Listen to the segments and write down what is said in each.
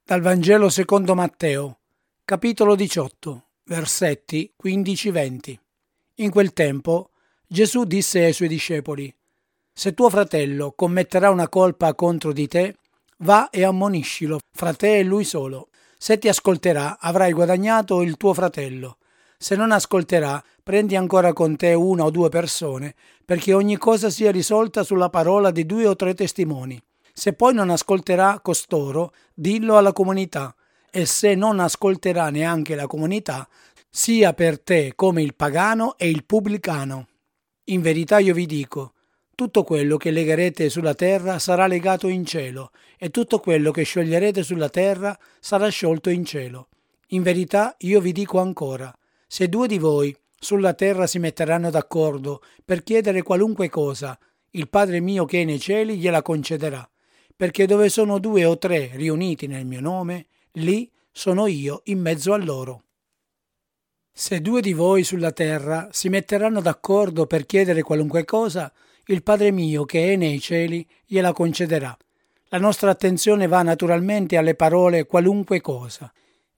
Dal Vangelo secondo Matteo, capitolo 18, versetti 15-20. In quel tempo Gesù disse ai suoi discepoli: «Se tuo fratello commetterà una colpa contro di te, va e ammoniscilo fra te e lui solo. Se ti ascolterà, avrai guadagnato il tuo fratello. Se non ascolterà, prendi ancora con te una o due persone, perché ogni cosa sia risolta sulla parola di 2 o 3 testimoni. Se poi non ascolterà costoro, dillo alla comunità, e se non ascolterà neanche la comunità, sia per te come il pagano e il pubblicano. In verità io vi dico, tutto quello che legherete sulla terra sarà legato in cielo, e tutto quello che scioglierete sulla terra sarà sciolto in cielo. In verità io vi dico ancora, se 2 di voi sulla terra si metteranno d'accordo per chiedere qualunque cosa, il Padre mio che è nei cieli gliela concederà. Perché dove sono 2 o 3 riuniti nel mio nome, lì sono io in mezzo a loro. Se 2 di voi sulla terra si metteranno d'accordo per chiedere qualunque cosa, il Padre mio che è nei cieli gliela concederà. La nostra attenzione va naturalmente alle parole qualunque cosa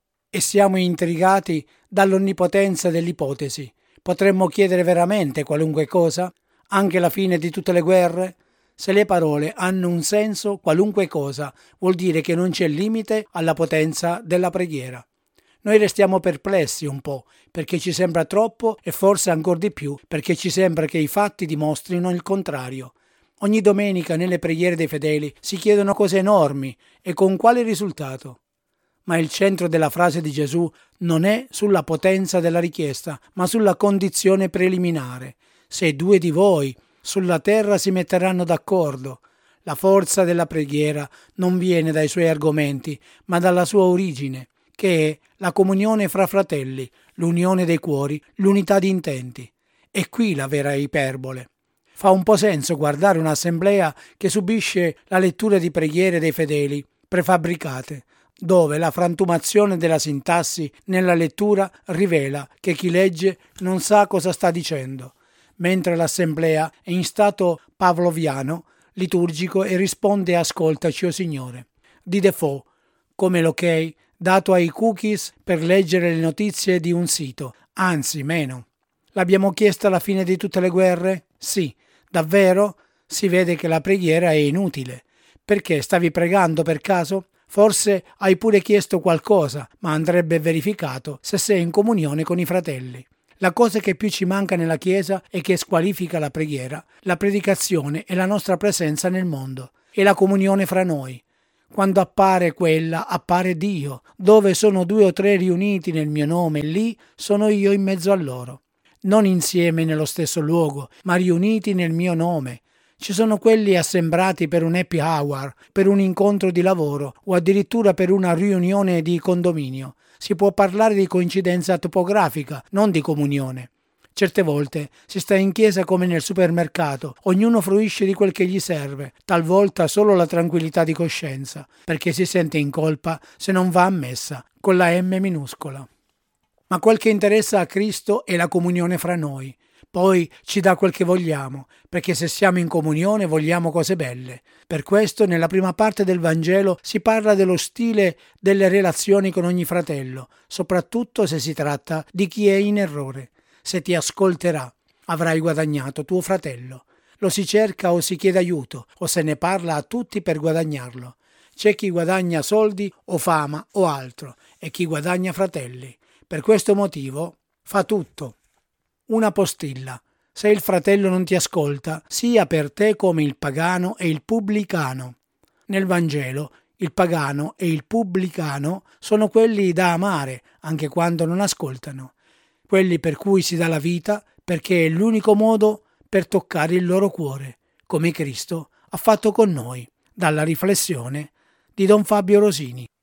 e siamo intrigati dall'onnipotenza dell'ipotesi. Potremmo chiedere veramente qualunque cosa? Anche la fine di tutte le guerre? Se le parole hanno un senso, qualunque cosa vuol dire che non c'è limite alla potenza della preghiera. Noi restiamo perplessi un po' perché ci sembra troppo e forse ancor di più perché ci sembra che i fatti dimostrino il contrario. Ogni domenica nelle preghiere dei fedeli si chiedono cose enormi e con quale risultato? Ma il centro della frase di Gesù non è sulla potenza della richiesta, ma sulla condizione preliminare. Se 2 di voi sulla terra si metteranno d'accordo. La forza della preghiera non viene dai suoi argomenti, ma dalla sua origine, che è la comunione fra fratelli, l'unione dei cuori, l'unità di intenti. È qui la vera iperbole. Fa un po' senso guardare un'assemblea che subisce la lettura di preghiere dei fedeli prefabbricate, dove la frantumazione della sintassi nella lettura rivela che chi legge non sa cosa sta dicendo, mentre l'assemblea è in stato pavloviano, liturgico e risponde ascoltaci o Signore. Di default, come l'ok dato ai cookies per leggere le notizie di un sito, anzi meno. L'abbiamo chiesto alla fine di tutte le guerre? Sì. Davvero? Si vede che la preghiera è inutile. Perché stavi pregando per caso? Forse hai pure chiesto qualcosa, ma andrebbe verificato se sei in comunione con i fratelli. La cosa che più ci manca nella Chiesa e che squalifica la preghiera, la predicazione e la nostra presenza nel mondo, e la comunione fra noi. Quando appare quella, appare Dio. Dove sono 2 o 3 riuniti nel mio nome, lì sono io in mezzo a loro. Non insieme nello stesso luogo, ma riuniti nel mio nome. Ci sono quelli assembrati per un happy hour, per un incontro di lavoro o addirittura per una riunione di condominio. Si può parlare di coincidenza topografica, non di comunione. Certe volte si sta in chiesa come nel supermercato, ognuno fruisce di quel che gli serve, talvolta solo la tranquillità di coscienza, perché si sente in colpa se non va a messa, con la M minuscola. Ma quel che interessa a Cristo è la comunione fra noi. Poi ci dà quel che vogliamo, perché se siamo in comunione vogliamo cose belle. Per questo nella prima parte del Vangelo si parla dello stile delle relazioni con ogni fratello, soprattutto se si tratta di chi è in errore. Se ti ascolterà, avrai guadagnato tuo fratello. Lo si cerca o si chiede aiuto, o se ne parla a tutti per guadagnarlo. C'è chi guadagna soldi o fama o altro, e chi guadagna fratelli. Per questo motivo fa tutto. Una postilla. Se il fratello non ti ascolta, sia per te come il pagano e il pubblicano. Nel Vangelo, il pagano e il pubblicano sono quelli da amare, anche quando non ascoltano. Quelli per cui si dà la vita, perché è l'unico modo per toccare il loro cuore, come Cristo ha fatto con noi. Dalla riflessione di Don Fabio Rosini.